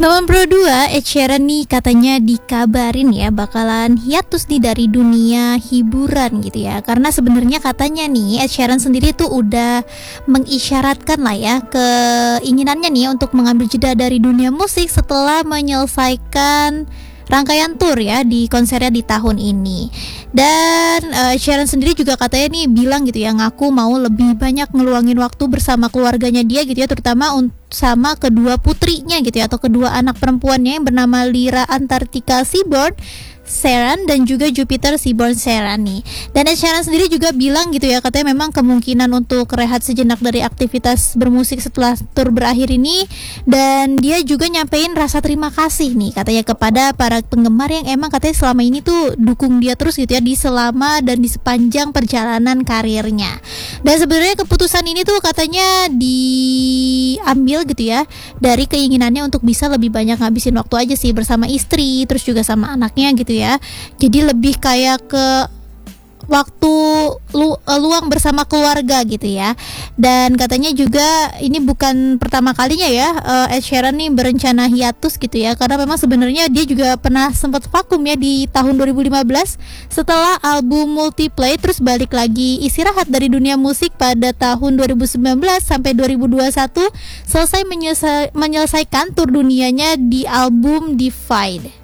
Nomor 2, Ed Sheeran nih katanya dikabarin ya bakalan hiatus nih dari dunia hiburan gitu ya. Karena sebenarnya katanya nih Ed Sheeran sendiri tuh udah mengisyaratkan lah ya keinginannya nih untuk mengambil jeda dari dunia musik setelah menyelesaikan rangkaian tour ya di konsernya di tahun ini. Dan Sharon sendiri juga katanya nih bilang gitu ya, ngaku mau lebih banyak ngeluangin waktu bersama keluarganya dia gitu ya, terutama sama kedua putrinya gitu ya, atau kedua anak perempuannya yang bernama Lyra Antartika Seaborn Sheeran dan juga Jupiter Seaborn Sheeran nih. Dan Sheeran sendiri juga bilang gitu ya, katanya memang kemungkinan untuk rehat sejenak dari aktivitas bermusik setelah tur berakhir ini. Dan dia juga nyampein rasa terima kasih nih katanya kepada para penggemar yang emang katanya selama ini tuh dukung dia terus gitu ya, di selama dan di sepanjang perjalanan karirnya. Dan sebenarnya keputusan ini tuh katanya diambil gitu ya dari keinginannya untuk bisa lebih banyak ngabisin waktu aja sih bersama istri, terus juga sama anaknya gitu ya. Jadi lebih kayak ke waktu luang bersama keluarga gitu ya. Dan katanya juga ini bukan pertama kalinya ya Ed Sheeran nih berencana hiatus gitu ya, karena memang sebenarnya dia juga pernah sempat vakum ya di tahun 2015 setelah album Multiplay, terus balik lagi istirahat dari dunia musik pada tahun 2019 sampai 2021 selesai menyelesaikan tur dunianya di album Divide.